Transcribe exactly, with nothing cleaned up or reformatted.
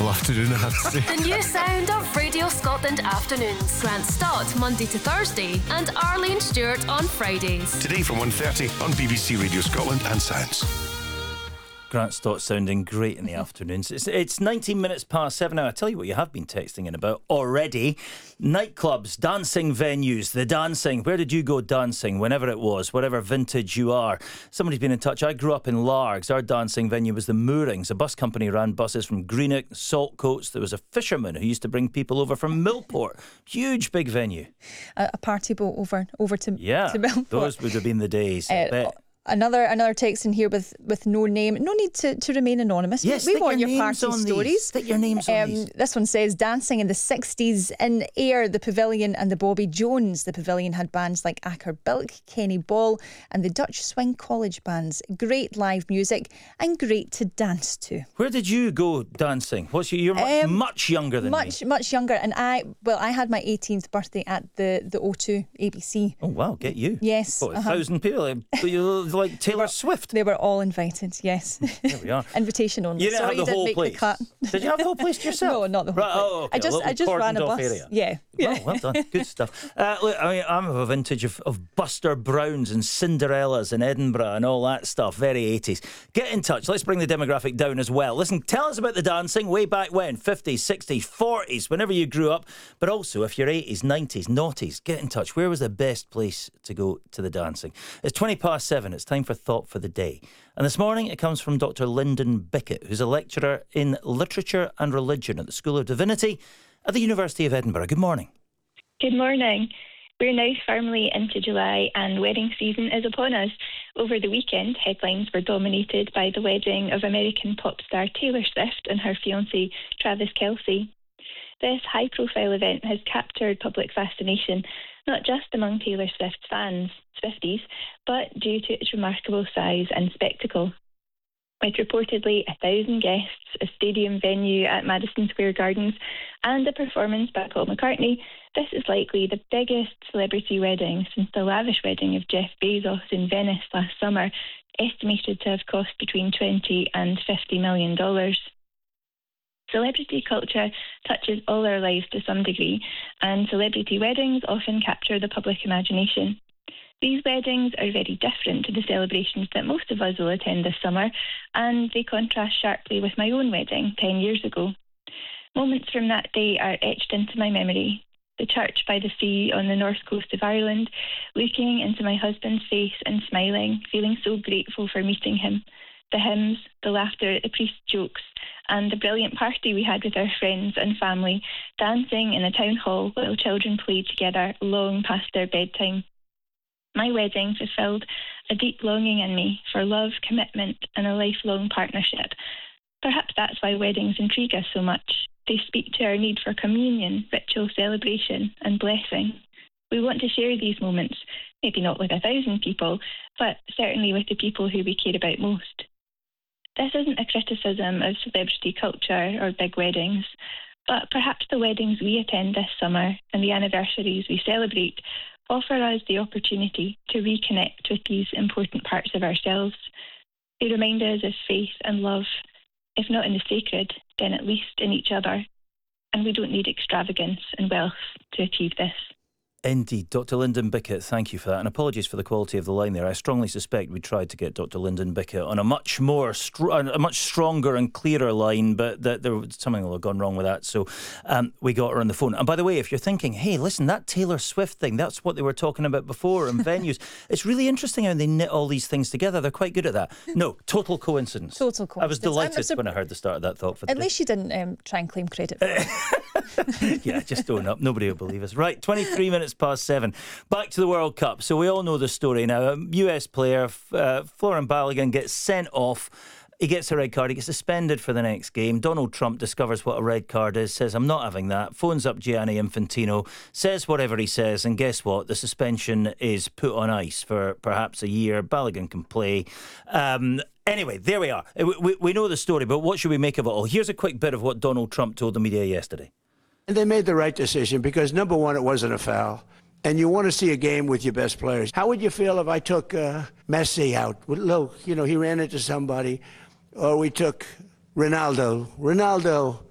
wonderful afternoon, I have to say. The new sound of Radio Scotland afternoons. Grant Stott Monday to Thursday and Arlene Stewart on Fridays. Today from one thirty on B B C Radio Scotland and Sounds. Grant Stott sounding great in the afternoons. It's, it's nineteen minutes past seven now. I tell you what you have been texting in about already. Nightclubs, dancing venues, the dancing. Where did you go dancing, whenever it was, whatever vintage you are? Somebody's been in touch. I grew up in Largs. Our dancing venue was the Moorings. A bus company ran buses from Greenock, Saltcoats. There was a fisherman who used to bring people over from Millport. Huge, big venue. A, a party boat over over to, yeah, to Millport. Those would have been the days. Uh, I bet. Another another text in here with, with no name. No need to, to remain anonymous. Yes, we stick want your your names party on stories. These. Stick your names on um, these. This one says, dancing in the sixties in Ayr, the Pavilion and the Bobby Jones. The Pavilion had bands like Acker Bilk, Kenny Ball and the Dutch Swing College bands. Great live music and great to dance to. Where did you go dancing? What's your, you're much, Um, much younger than much, me. Much younger. And I, well, I had my eighteenth birthday at the, the O two A B C. Oh, wow, get you. Yes. What, a uh-huh. thousand people? You're like Taylor Swift. They were all invited, yes. There we are. Invitation only. You didn't Sorry, have the you didn't whole make place. The cut. Did you have the whole place to yourself? No, not the whole right, place. oh, okay. I just, I just ran a bus. Area. Yeah. Well, yeah. well done. Good stuff. Uh, look, I mean, I'm of a vintage of, of Buster Browns and Cinderellas in Edinburgh and all that stuff. Very eighties. Get in touch. Let's bring the demographic down as well. Listen, tell us about the dancing way back when, fifties, sixties, forties, whenever you grew up. But also, if you're eighties, nineties, noughties, get in touch. Where was the best place to go to the dancing? It's twenty past seven. It's time for Thought for the Day. And this morning it comes from Doctor Lyndon Bickett, who's a lecturer in literature and religion at the School of Divinity at the University of Edinburgh. Good morning. Good morning. We're now firmly into July and wedding season is upon us. Over the weekend, headlines were dominated by the wedding of American pop star Taylor Swift and her fiancé Travis Kelce. This high-profile event has captured public fascination, not just among Taylor Swift's fans, Swifties, but due to its remarkable size and spectacle. With reportedly a thousand guests, a stadium venue at Madison Square Gardens, and a performance by Paul McCartney, this is likely the biggest celebrity wedding since the lavish wedding of Jeff Bezos in Venice last summer, estimated to have cost between twenty and fifty million dollars. Celebrity culture touches all our lives to some degree, and celebrity weddings often capture the public imagination. These weddings are very different to the celebrations that most of us will attend this summer, and they contrast sharply with my own wedding ten years ago. Moments from that day are etched into my memory. The church by the sea on the north coast of Ireland, looking into my husband's face and smiling, feeling so grateful for meeting him. The hymns, the laughter at the priest's jokes, and the brilliant party we had with our friends and family, dancing in a town hall while children played together long past their bedtime. My wedding fulfilled a deep longing in me for love, commitment, and a lifelong partnership. Perhaps that's why weddings intrigue us so much. They speak to our need for communion, ritual celebration, and blessing. We want to share these moments, maybe not with a thousand people, but certainly with the people who we care about most. This isn't a criticism of celebrity culture or big weddings, but perhaps the weddings we attend this summer and the anniversaries we celebrate offer us the opportunity to reconnect with these important parts of ourselves. They remind us of faith and love, if not in the sacred, then at least in each other. And we don't need extravagance and wealth to achieve this. Indeed. Doctor Lyndon Bickett, thank you for that. And apologies for the quality of the line there. I strongly suspect we tried to get Doctor Lyndon Bickett on a much more, str- a much stronger and clearer line, but that there was something that had gone wrong with that. So um, we got her on the phone. And by the way, if you're thinking, hey, listen, that Taylor Swift thing, that's what they were talking about before in venues. It's really interesting how they knit all these things together. They're quite good at that. No, total coincidence. Total coincidence. I was delighted sur- when I heard the start of that thought for the At day. least you didn't um, try and claim credit for it. Yeah, just own up. Nobody will believe us. Right, twenty-three minutes past seven. Back to the World Cup. So we all know the story now. A U S player, uh, Florian Balogun, gets sent off. He gets a red card. He gets suspended for the next game. Donald Trump discovers what a red card is, says, I'm not having that. Phones up Gianni Infantino, says whatever he says, and guess what? The suspension is put on ice for perhaps a year. Balogun can play. Um, anyway, there we are. We, we know the story, but what should we make of it all? Here's a quick bit of what Donald Trump told the media yesterday. And they made the right decision because, number one, it wasn't a foul. And you want to see a game with your best players. How would you feel if I took uh, Messi out? Look, you know, he ran into somebody. Or we took Ronaldo. Ronaldo